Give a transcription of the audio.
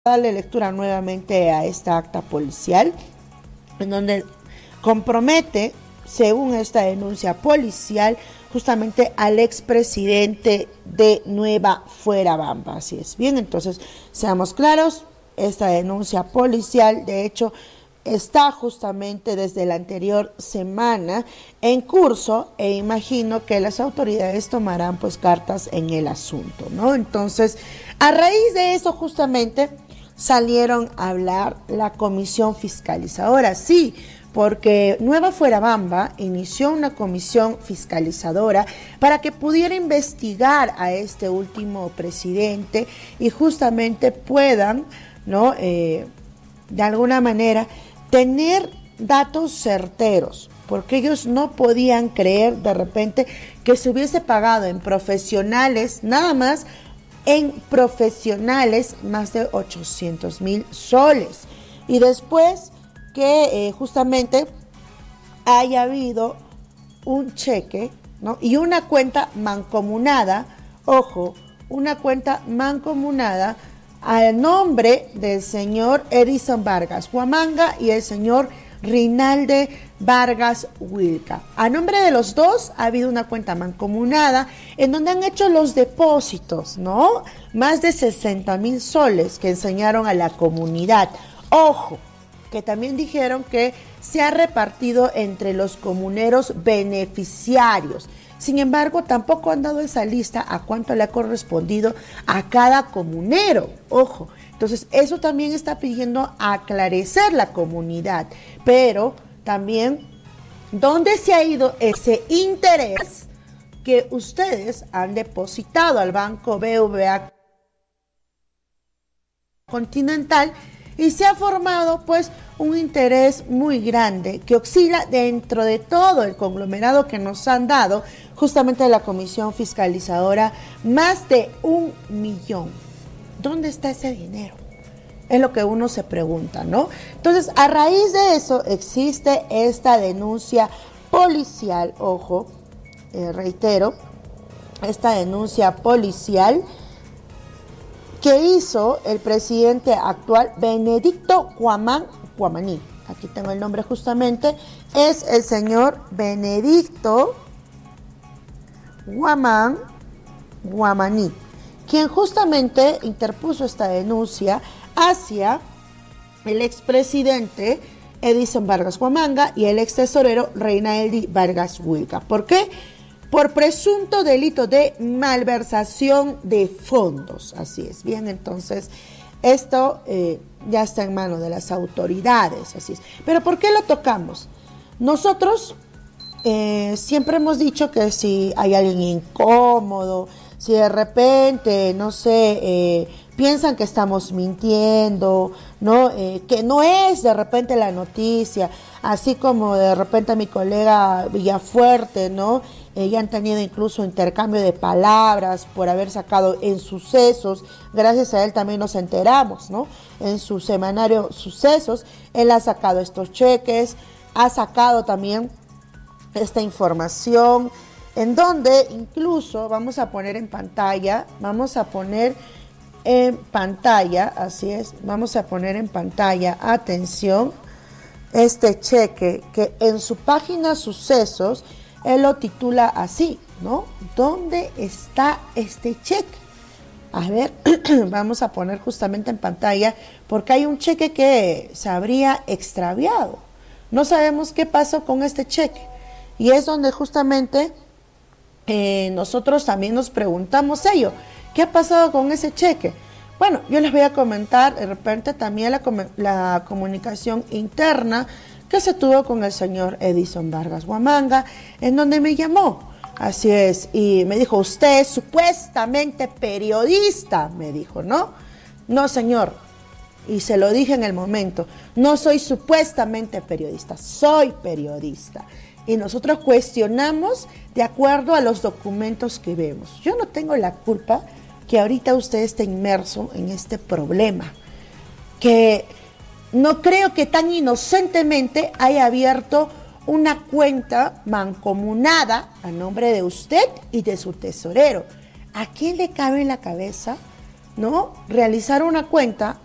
darle lectura nuevamente a esta acta policial, en donde compromete, según esta denuncia policial, justamente al expresidente de Nueva Fuerabamba. Así es. Bien, entonces, seamos claros, esta denuncia policial, de hecho, está justamente desde la anterior semana en curso, e imagino que las autoridades tomarán pues cartas en el asunto, ¿no? Entonces, a raíz de eso justamente salieron a hablar la comisión fiscalizadora, sí, porque Nueva Fuerabamba inició una comisión fiscalizadora para que pudiera investigar a este último presidente y justamente puedan, ¿no? De alguna manera tener datos certeros, porque ellos no podían creer de repente que se hubiese pagado en profesionales, nada más en profesionales, más de 800,000 soles. Y después que justamente haya habido un cheque, ¿no? Y una cuenta mancomunada, ojo, una cuenta mancomunada al nombre del señor Edison Vargas Huamanga y el señor Rinalde Vargas Wilca. A nombre de los dos ha habido una cuenta mancomunada en donde han hecho los depósitos, ¿no? Más de 60,000 soles que enseñaron a la comunidad. Ojo, que también dijeron que se ha repartido entre los comuneros beneficiarios. Sin embargo, tampoco han dado esa lista a cuánto le ha correspondido a cada comunero. Ojo, entonces eso también está pidiendo aclarecer la comunidad. Pero también, ¿dónde se ha ido ese interés que ustedes han depositado al Banco BBVA Continental? Y se ha formado pues un interés muy grande que oscila dentro de todo el conglomerado que nos han dado justamente la comisión fiscalizadora, más de 1 millón. ¿Dónde está ese dinero? Es lo que uno se pregunta, ¿no? Entonces, a raíz de eso existe esta denuncia policial, ojo, reitero, esta denuncia policial que hizo el presidente actual, Benedicto Guamaní. Aquí tengo el nombre justamente, es el señor Benedicto Guamaní, quien justamente interpuso esta denuncia hacia el expresidente Edison Vargas Huamanga y el ex tesorero Reinaldi Vargas Wilca. ¿Por qué? Por presunto delito de malversación de fondos. Así es. Bien, entonces esto ya está en manos de las autoridades. Así es. Pero ¿por qué lo tocamos? Nosotros siempre hemos dicho que si hay alguien incómodo, si de repente, no sé, piensan que estamos mintiendo, ¿no? Que no es de repente la noticia, así como de repente a mi colega Villafuerte, ¿no? Ya han tenido incluso intercambio de palabras por haber sacado en Sucesos, gracias a él también nos enteramos, ¿no? En su semanario Sucesos, él ha sacado estos cheques, ha sacado también esta información, en donde incluso vamos a poner en pantalla, así es, vamos a poner en pantalla, atención, este cheque que en su página Sucesos, él lo titula así, ¿no? ¿Dónde está este cheque? A ver, vamos a poner justamente en pantalla, porque hay un cheque que se habría extraviado. No sabemos qué pasó con este cheque. Y es donde justamente nosotros también nos preguntamos ello. ¿Qué ha pasado con ese cheque? Bueno, yo les voy a comentar de repente también la comunicación interna que se tuvo con el señor Edison Vargas Huamanga, en donde me llamó. Así es, y me dijo, usted es supuestamente periodista, me dijo, ¿no? No, señor, y se lo dije en el momento, no soy supuestamente periodista, soy periodista. Y nosotros cuestionamos de acuerdo a los documentos que vemos. Yo no tengo la culpa que ahorita usted esté inmerso en este problema, que no creo que tan inocentemente haya abierto una cuenta mancomunada a nombre de usted y de su tesorero. ¿A quién le cabe en la cabeza, no, realizar una cuenta